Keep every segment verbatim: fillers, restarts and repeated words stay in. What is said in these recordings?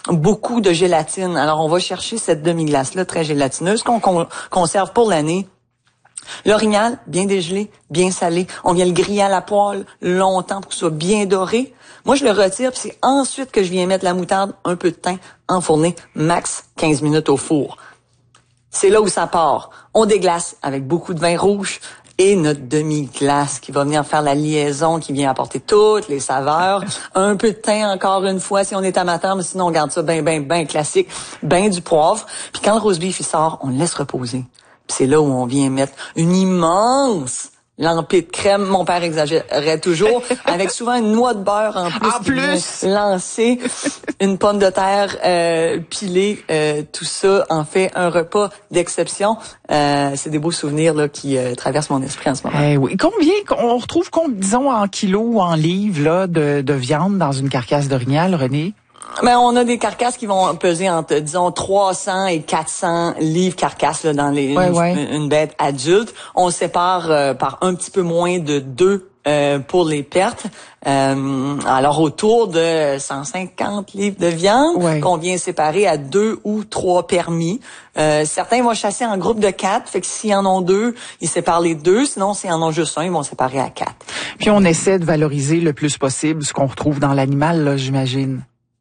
beaucoup de gélatine. Alors, on va chercher cette demi-glace-là très gélatineuse qu'on con- conserve pour l'année. L'orignal, bien dégelé, bien salé. On vient le griller à la poêle longtemps pour que ce soit bien doré. Moi, je le retire, puis c'est ensuite que je viens mettre la moutarde, un peu de thym, enfourné, max quinze minutes au four. C'est là où ça part. On déglace avec beaucoup de vin rouge et notre demi-glace qui va venir faire la liaison, qui vient apporter toutes les saveurs. Un peu de thym encore une fois si on est amateur, mais sinon on garde ça bien, bien, bien classique. Ben du poivre. Puis quand le roast beef il sort, on le laisse reposer. Puis c'est là où on vient mettre une immense lampée de crème. Mon père exagérait toujours, avec souvent une noix de beurre en plus. En plus! Lancer une pomme de terre euh, pilée. Euh, tout ça en fait un repas d'exception. Euh, c'est des beaux souvenirs là qui euh, traversent mon esprit en ce moment. Eh oui. Combien, on retrouve, disons, en kilos ou en livres là, de, de viande dans une carcasse d'orignal, René? Ben, on a des carcasses qui vont peser entre, disons, trois cents et quatre cents livres carcasses là, dans les, ouais, une, ouais. une bête adulte. On sépare euh, par un petit peu moins de deux euh, pour les pertes. Euh, alors, autour de cent cinquante livres de viande ouais. qu'on vient séparer à deux ou trois permis. Euh, certains vont chasser en groupe de quatre. Fait que s'ils en ont deux, ils séparent les deux. Sinon, s'ils en ont juste un, ils vont séparer à quatre. Puis, on essaie de valoriser le plus possible ce qu'on retrouve dans l'animal, là, j'imagine.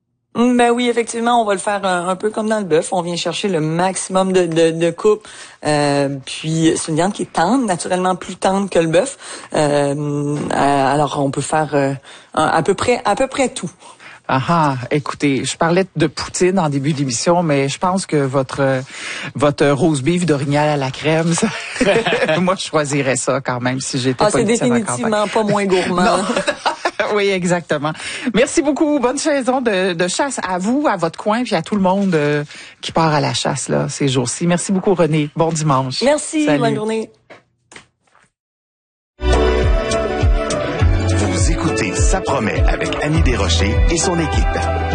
Ben oui, effectivement, on va le faire un, un peu comme dans le bœuf. On vient chercher le maximum de, de, de coupe. Euh, puis c'est une viande qui est tendre, naturellement plus tendre que le bœuf. Euh, alors on peut faire euh, un, à peu près à peu près tout. Ah ah, écoutez, je parlais de poutine en début d'émission, mais je pense que votre votre roast beef d'orignal à la crème, ça, moi je choisirais ça quand même si j'étais ah, politique. C'est définitivement pas moins gourmand. Oui, exactement. Merci beaucoup. Bonne saison de, de chasse à vous, à votre coin, puis à tout le monde euh, qui part à la chasse là ces jours-ci. Merci beaucoup, René. Bon dimanche. Merci. Salut. Bonne journée. Vous écoutez Ça promet avec Annie Desrochers et son équipe.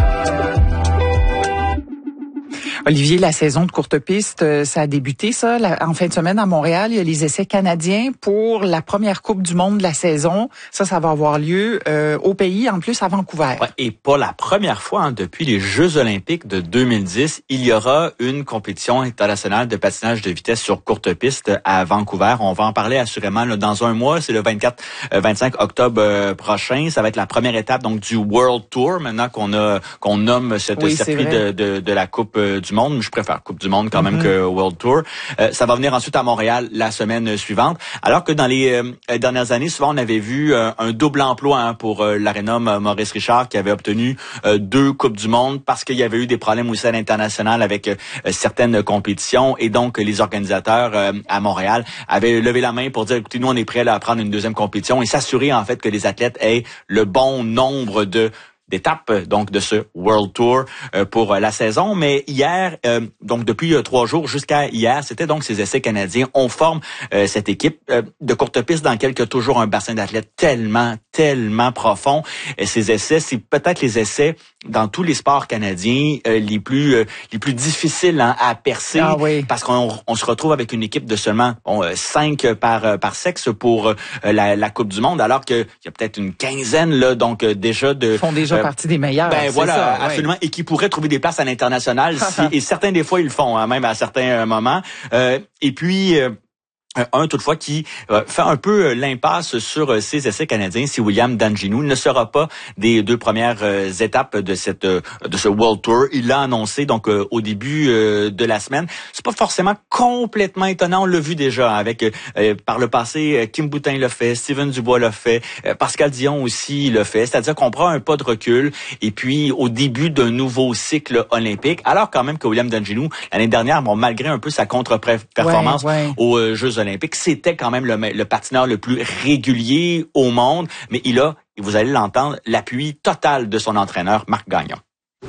Olivier, la saison de courte piste, ça a débuté ça la, en fin de semaine à Montréal. Il y a les essais canadiens pour la première Coupe du monde de la saison. Ça, ça va avoir lieu euh, au pays, en plus à Vancouver. Ouais, et pas la première fois, hein, depuis les Jeux olympiques de deux mille dix, il y aura une compétition internationale de patinage de vitesse sur courte piste à Vancouver. On va en parler assurément là, dans un mois. C'est le vingt-quatre vingt-cinq octobre euh, prochain. Ça va être la première étape donc du World Tour, maintenant qu'on a qu'on nomme cette oui, circuit de, de, de la Coupe euh, du monde. Je préfère Coupe du monde quand même mm-hmm. que World Tour. Euh, ça va venir ensuite à Montréal la semaine suivante. Alors que dans les euh, dernières années, souvent on avait vu euh, un double emploi hein, pour euh, l'aréna Maurice Richard qui avait obtenu euh, deux Coupes du monde parce qu'il y avait eu des problèmes aussi à l'international avec euh, certaines compétitions et donc les organisateurs euh, à Montréal avaient levé la main pour dire écoutez, nous on est prêts là, à prendre une deuxième compétition et s'assurer en fait que les athlètes aient le bon nombre de d'étapes donc de ce World Tour euh, pour euh, la saison. Mais hier, euh, donc depuis euh, trois jours jusqu'à hier, c'était donc ces essais canadiens. On forme euh, cette équipe euh, de courte piste dans laquelle il y a toujours un bassin d'athlètes tellement, tellement profond. Et ces essais, c'est peut-être les essais dans tous les sports canadiens euh, les plus euh, les plus difficiles hein, à percer ah oui. parce qu'on on se retrouve avec une équipe de seulement bon, euh, cinq par euh, par sexe pour euh, la, la Coupe du monde, alors qu'il y a peut-être une quinzaine là donc euh, déjà de Ils font déjà partie des meilleurs. Ben voilà, ça, absolument, ouais. Et qui pourraient trouver des places à l'international, si, et certains des fois ils le font, hein, même à certains moments. Euh, et puis euh, un toutefois qui euh, fait un peu l'impasse sur euh, ses essais canadiens, c'est William Danginou. Il ne sera pas des deux premières euh, étapes de cette euh, de ce World Tour. Il l'a annoncé donc euh, au début euh, de la semaine. C'est pas forcément complètement étonnant. On l'a vu déjà avec euh, par le passé. Kim Boutin l'a fait, Steven Dubois l'a fait, euh, Pascal Dion aussi l'a fait. C'est-à-dire qu'on prend un pas de recul et puis au début d'un nouveau cycle olympique. Alors quand même que William Danginou l'année dernière, bon malgré un peu sa contre-performance ouais, ouais. aux euh, Jeux olympiques, c'était quand même le, le patineur le plus régulier au monde, mais il a, et vous allez l'entendre, l'appui total de son entraîneur, Marc Gagnon.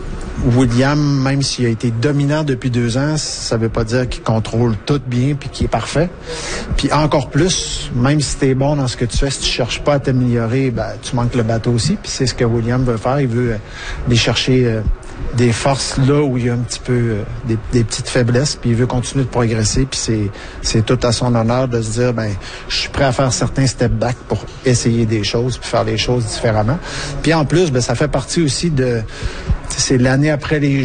William, même s'il a été dominant depuis deux ans, ça veut pas dire qu'il contrôle tout bien puis qu'il est parfait. Puis encore plus, même si t'es bon dans ce que tu fais, si tu cherches pas à t'améliorer, ben, tu manques le bateau aussi. Puis c'est ce que William veut faire. Il veut euh, aller chercher euh, des forces là où il y a un petit peu euh, des, des petites faiblesses. Puis il veut continuer de progresser. Puis c'est c'est tout à son honneur de se dire, ben, je suis prêt à faire certains step back pour essayer des choses puis faire les choses différemment. Puis en plus, ben, ça fait partie aussi de, c'est l'année après les